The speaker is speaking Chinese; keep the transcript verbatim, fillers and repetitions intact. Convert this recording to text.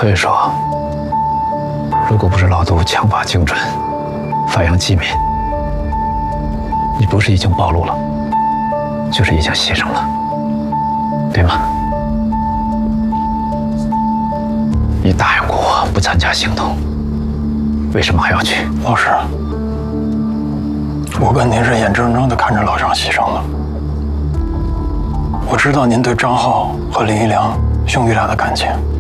所以说，如果不是老杜枪法精准，发扬机敏，你不是已经暴露了，就是已经牺牲了，对吗？你答应过我不参加行动，为什么还要去？ 老师，我跟您是眼睁睁地看着老张牺牲的。我知道您对张浩和林一良兄弟俩的感情。